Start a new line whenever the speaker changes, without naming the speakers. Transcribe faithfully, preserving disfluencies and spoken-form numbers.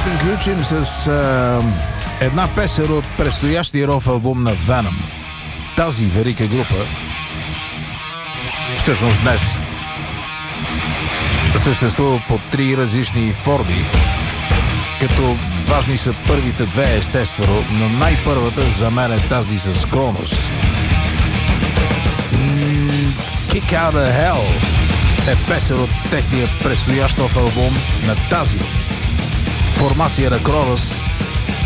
приключим с а, една песен от предстоящия ров албум на Venom. Тази велика група всъщност днес съществува по три различни форми, като важни са първите две, естествено, но най-първата за мен е тази с Кронос. Kick Out of Hell е песен от техния предстоящ нов албум на тази формация на Кронос,